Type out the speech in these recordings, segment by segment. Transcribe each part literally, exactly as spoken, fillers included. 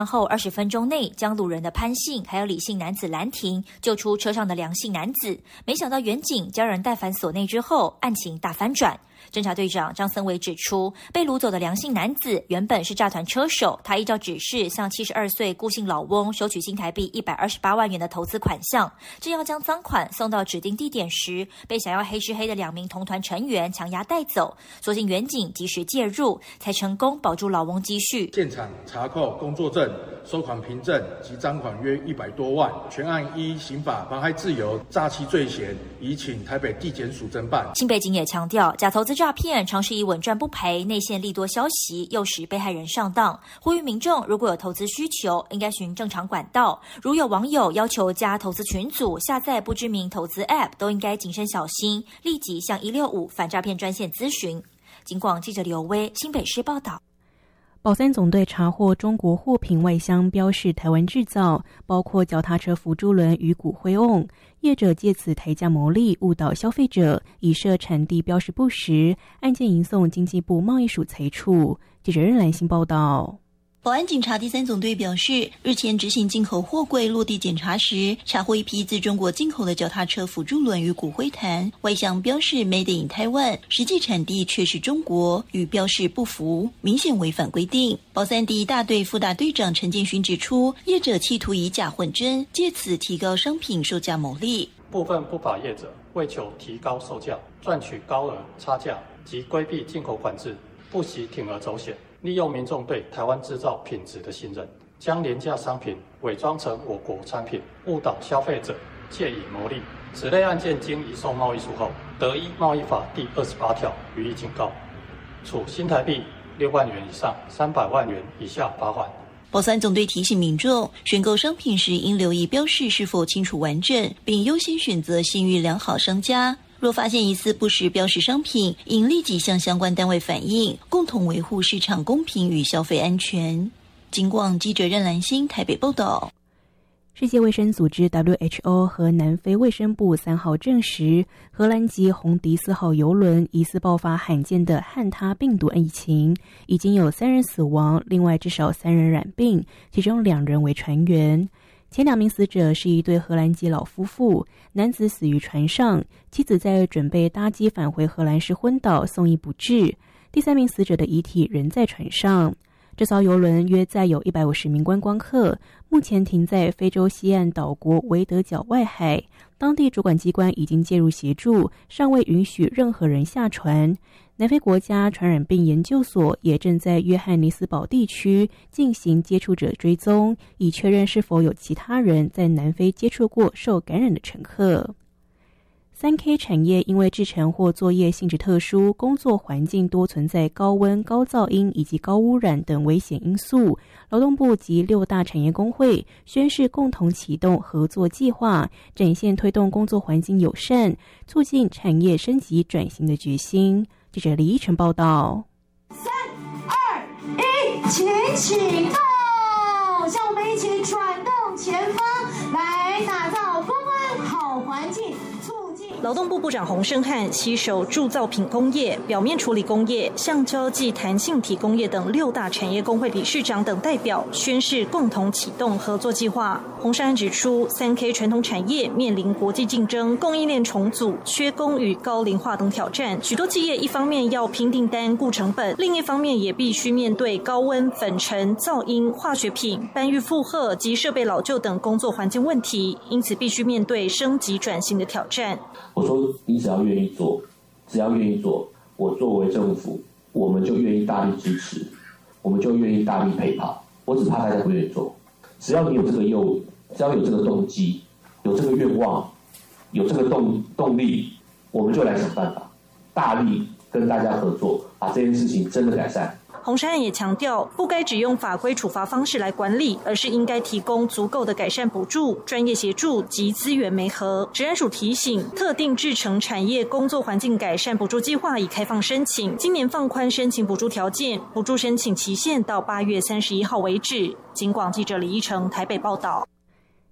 后二十分钟内将路人的潘姓还有李姓男子拦停，救出车上的梁姓男子。没想到远警将人带返所内之后，案情大翻转。侦查队长张森伟指出，被掳走的梁姓男子原本是诈团车手，他依照指示向七十二岁顾姓老翁收取新台币一百二十八万元的投资款项，正要将赃款送到指定地点时，被想要黑吃黑的两名同团成员强压带走。所幸远警及时介入，才成功保住老翁积蓄。 现场查扣工作证、收款凭证及赃款约一百多万，全案依刑法妨害自由、诈欺罪嫌，移请台北地检署侦办。 新北警也强调，假投资诈骗常是以稳赚不赔、内线利多消息诱使被害人上当，呼吁民众如果有投资需求，应该循正常管道。如有网友要求加投资群组、下载不知名投资 App， 都应该谨慎小心，立即向一六五反诈骗专线咨询。警广记者刘威新北市报道。 保三总队查获中国货品外箱标示台湾制造，包括脚踏车辅助轮与骨灰瓮，业者借此抬价牟利，误导消费者，以涉产地标示不实，案件移送经济部贸易署裁处。记者任兰心报道。 保安警察第三总队表示，日前执行进口货柜落地检查时，查获一批自中国进口的脚踏车辅助轮与骨灰坛，外箱标示 Made in Taiwan， 实际产地却是中国，与标示不符，明显违反规定。保三第一大队副大队长陈建勋指出，业者企图以假混真，借此提高商品售价牟利。 部分不法业者为求提高售价，赚取高额差价及规避进口管制，不惜铤而走险，利用民众对台湾制造品质的信任，将廉价商品伪装成我国产品，误导消费者，借以牟利。此类案件经移送贸易署后，得依贸易法第二十八条予以警告，处新台币六万元以上三百万元以下罚款。 保三总队提醒民众，选购商品时应留意标示是否清楚完整，并优先选择信誉良好商家。若发现疑似不实标示商品，应立即向相关单位反映，共同维护市场公平与消费安全。警广记者任兰心台北报道。 世界卫生组织 W H O 和南非卫生部三号证实，荷兰籍红迪四号邮轮疑似爆发罕见的汉他病毒疫情，已经有三人死亡，另外至少三人染病，其中两人为船员。前两名死者是一对荷兰籍老夫妇，男子死于船上，妻子在准备搭机返回荷兰时昏倒，送医不治。第三名死者的遗体仍在船上。这艘邮轮约载有一百五十名观光客，目前停在非洲西岸岛国维德角外海，当地主管机关已经介入协助，尚未允许任何人下船。南非国家传染病研究所也正在约翰尼斯堡地区进行接触者追踪，以确认是否有其他人在南非接触过受感染的乘客。三 K 产业因为制程或作业性质特殊，工作环境多存在高温、高噪音以及高污染等危险因素。劳动部及六大产业工会宣誓共同启动合作计划，展现推动工作环境友善、促进产业升级转型的决心。记者李依晨报道。 三二一，请启动，向我们一起转动前方，来打造风温好环境。 劳动部部长洪胜汉携手铸造品工业、表面处理工业、橡胶暨弹性体工业等六大产业工会理事长等代表宣誓共同启动合作计划。洪胜汉指出， 三 K 传统产业面临国际竞争、供应链重组、缺工与高龄化等挑战，许多企业一方面要拼订单、顾成本，另一方面也必须面对高温、粉尘、噪音、化学品、搬运负荷及设备老旧等工作环境问题，因此必须面对升级转型的挑战。 我说你只要愿意做，只要愿意做，我作为政府，我们就愿意大力支持，我们就愿意大力陪跑。我只怕大家不愿意做。只要你有这个诱因，只要有这个动机，有这个愿望，有这个动动力，我们就来想办法，大力跟大家合作，把这件事情真的改善。 洪胜汉也强调，不该只用法规处罚方式来管理，而是应该提供足够的改善补助、专业协助及资源媒合。职安署提醒，特定制程产业工作环境改善补助计划已开放申请，今年放宽申请补助条件，补助申请期限到八月三十一号为止。警广记者李依成台北报道。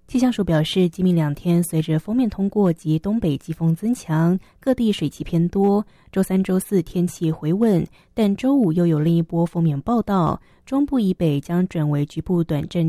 气象署表示，今明两天随着锋面通过及东北季风增强，各地水汽偏多。周三、周四天气回稳，但周五又有另一波锋面报道，中部以北将转为局部短阵